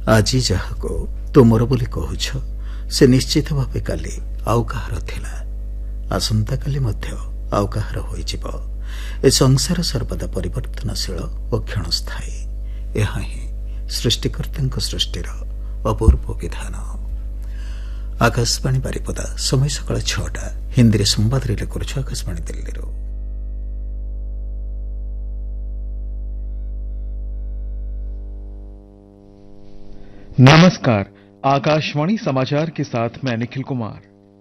ଆଜି ଯାହାକୁ ତୁମର ବୋଲି କହୁଛ ସେ ନିଶ୍ଚିତ ଭାବେ କାଲି ଆଉ କାହାର ଥିଲା, ଆସନ୍ତାକାଲି ମଧ୍ୟ ଆଉ କାହାର ହୋଇଯିବ। ଏ ସଂସାର ସର୍ବଦା ପରିବର୍ତ୍ତନଶୀଳ ଓ କ୍ଷଣସ୍ଥାୟୀ। ଏହା ହିଁ ସୃଷ୍ଟିକର୍ତ୍ତାଙ୍କ ସୃଷ୍ଟିର ଅପୂର୍ବ ବିଧାନ। ଆକାଶବାଣୀ ବାରିପଦା, ସମୟ ସକାଳ 6ଟା। ହିନ୍ଦୀରେ ସମ୍ବାଦ ରିଲେ କରୁଛୁ ଆକାଶବାଣୀ ଦିଲ୍ଲୀରୁ। नमस्कार, आकाशवाणी समाचार के साथ मैं निखिल कुमार।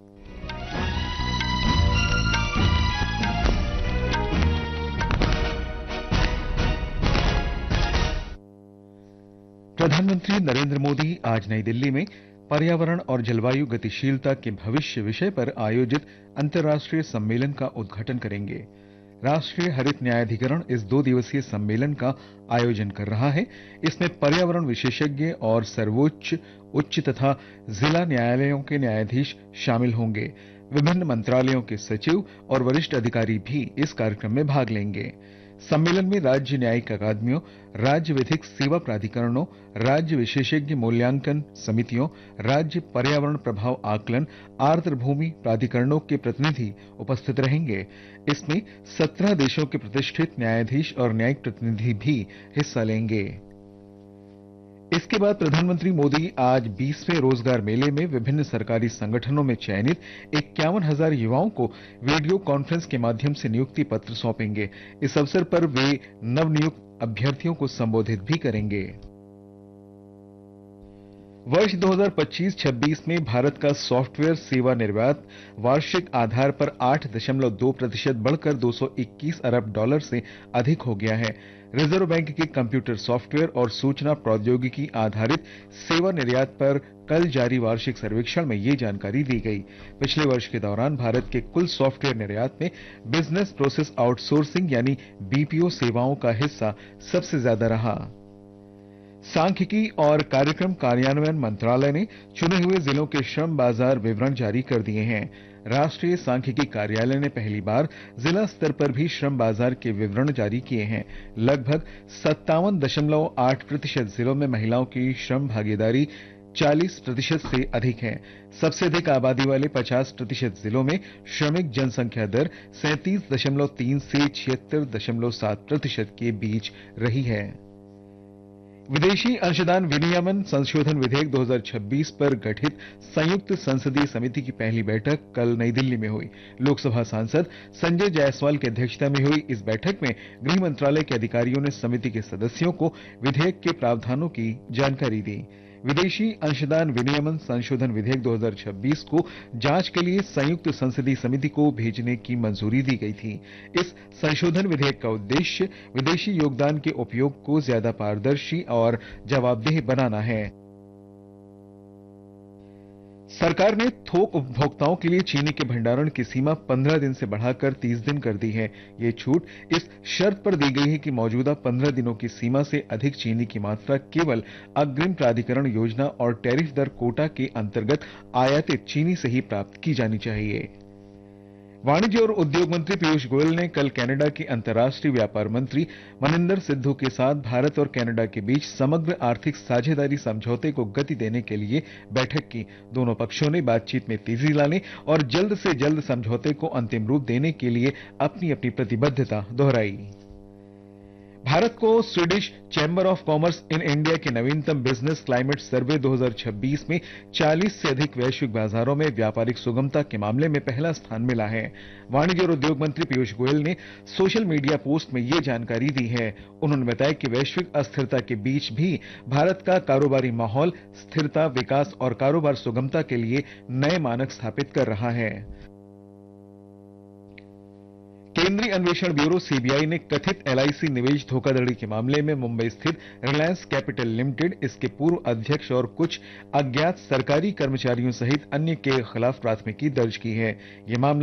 प्रधानमंत्री नरेंद्र मोदी आज नई दिल्ली में पर्यावरण और जलवायु गतिशीलता के भविष्य विषय पर आयोजित अंतर्राष्ट्रीय सम्मेलन का उद्घाटन करेंगे। राष्ट्रीय हरित न्यायाधिकरण इस 2 दिवसीय सम्मेलन का आयोजन कर रहा है। इसमें पर्यावरण विशेषज्ञ और सर्वोच्च, उच्च तथा जिला न्यायालयों के न्यायाधीश शामिल होंगे। विभिन्न मंत्रालयों के सचिव और वरिष्ठ अधिकारी भी इस कार्यक्रम में भाग लेंगे। सम्मेलन में राज्य न्यायिक अकादमियों, राज्य विधिक सेवा प्राधिकरणों, राज्य विशेषज्ञ मूल्यांकन समितियों, राज्य पर्यावरण प्रभाव आकलन, आर्द्र भूमि प्राधिकरणों के प्रतिनिधि उपस्थित रहेंगे। इसमें 17 देशों के प्रतिष्ठित न्यायाधीश और न्यायिक प्रतिनिधि भी हिस्सा लेंगे। इसके बाद प्रधानमंत्री मोदी आज 20वें रोजगार मेले में विभिन्न सरकारी संगठनों में चयनित 51,000 युवाओं को वीडियो कॉन्फ्रेंस के माध्यम से नियुक्ति पत्र सौंपेंगे। इस अवसर पर वे नवनियुक्त अभ्यर्थियों को संबोधित भी करेंगे। वर्ष 2025-26 में भारत का सॉफ्टवेयर सेवा निर्यात वार्षिक आधार पर 8.2% बढ़कर $221 अरब से अधिक हो गया है। रिजर्व बैंक के कंप्यूटर सॉफ्टवेयर और सूचना प्रौद्योगिकी आधारित सेवा निर्यात पर कल जारी वार्षिक सर्वेक्षण में ये जानकारी दी गई। पिछले वर्ष के दौरान भारत के कुल सॉफ्टवेयर निर्यात में बिजनेस प्रोसेस आउटसोर्सिंग यानी बीपीओ सेवाओं का हिस्सा सबसे ज्यादा रहा। सांख्यिकी और कार्यक्रम कार्यान्वयन मंत्रालय ने चुने हुए जिलों के श्रम बाजार विवरण जारी कर दिए हैं। राष्ट्रीय सांख्यिकी कार्यालय ने पहली बार जिला स्तर पर भी श्रम बाजार के विवरण जारी किए हैं। लगभग 57.8% जिलों में महिलाओं की श्रम भागीदारी 40% से अधिक है। सबसे अधिक आबादी वाले 50% जिलों में श्रमिक जनसंख्या दर 37.3 से 76.7% के बीच रही है। विदेशी अंशदान विनियमन संशोधन विधेयक 2026 पर गठित संयुक्त संसदीय समिति की पहली बैठक कल नई दिल्ली में हुई। लोकसभा सांसद संजय जायसवाल की अध्यक्षता में हुई इस बैठक में गृह मंत्रालय के अधिकारियों ने समिति के सदस्यों को विधेयक के प्रावधानों की जानकारी दी। विदेशी अंशदान विनियमन संशोधन विधेयक 2026 को जांच के लिए संयुक्त संसदीय समिति को भेजने की मंजूरी दी गई थी। इस संशोधन विधेयक का उद्देश्य विदेशी योगदान के उपयोग को ज्यादा पारदर्शी और जवाबदेह बनाना है। सरकार ने थोक उपभोक्ताओं के लिए चीनी के भंडारण की सीमा 15 दिन से बढ़ाकर 30 दिन कर दी है। ये छूट इस शर्त पर दी गई है कि मौजूदा 15 दिनों की सीमा से अधिक चीनी की मात्रा केवल अग्रिम प्राधिकरण योजना और टैरिफ दर कोटा के अंतर्गत आयातित चीनी से ही प्राप्त की जानी चाहिए। वाणिज्य और उद्योग मंत्री पीयूष गोयल ने कल कनाडा के अंतर्राष्ट्रीय व्यापार मंत्री मनिंदर सिद्धू के साथ भारत और कनाडा के बीच समग्र आर्थिक साझेदारी समझौते को गति देने के लिए बैठक की। दोनों पक्षों ने बातचीत में तेजी लाने और जल्द से जल्द समझौते को अंतिम रूप देने के लिए अपनी अपनी प्रतिबद्धता दोहराई। भारत को Swedish chamber of commerce in India के नवीनतम बिजनेस क्लाइमेट सर्वे 2026 में 40 से अधिक वैश्विक बाजारों में व्यापारिक सुगमता के मामले में पहला स्थान मिला है। वाणिज्य और उद्योग मंत्री पीयूष गोयल ने सोशल मीडिया पोस्ट में ये जानकारी दी है। उन्होंने बताया कि वैश्विक अस्थिरता के बीच भी भारत का कारोबारी माहौल स्थिरता, विकास और कारोबार सुगमता के लिए नए मानक स्थापित कर रहा है। केंद्रीय अन्वेषण ब्यूरो सीबीआई ने कथित एलआईसी निवेश धोखाधड़ी के मामले में मुंबई स्थित रिलायंस कैपिटल लिमिटेड, इसके पूर्व अध्यक्ष और कुछ अज्ञात सरकारी कर्मचारियों सहित अन्य के खिलाफ प्राथमिकी दर्ज की है। यह मामला